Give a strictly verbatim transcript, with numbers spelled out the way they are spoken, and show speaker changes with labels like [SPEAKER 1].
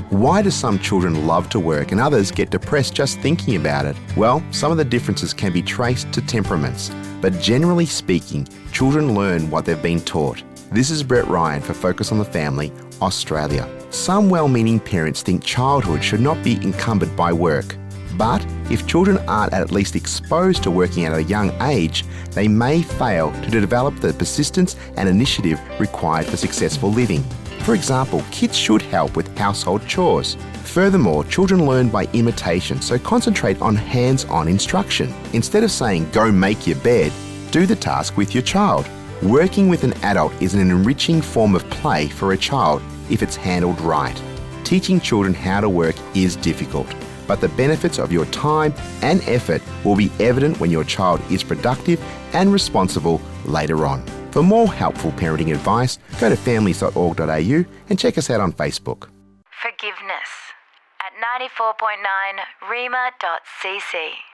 [SPEAKER 1] Why do some children love to work and others get depressed just thinking about it? Well, some of the differences can be traced to temperaments, but generally speaking, children learn what they've been taught. This is Brett Ryan for Focus on the Family, Australia. Some well-meaning parents think childhood should not be encumbered by work. But if children aren't at least exposed to working at a young age, they may fail to develop the persistence and initiative required for successful living. For example, kids should help with household chores. Furthermore, children learn by imitation, so concentrate on hands-on instruction. Instead of saying, "Go make your bed," do the task with your child. Working with an adult is an enriching form of play for a child if it's handled right. Teaching children how to work is difficult, but the benefits of your time and effort will be evident when your child is productive and responsible later on. For more helpful parenting advice, go to families dot org dot a u and check us out on Facebook.
[SPEAKER 2] Forgiveness at ninety-four point nine rima dot c c.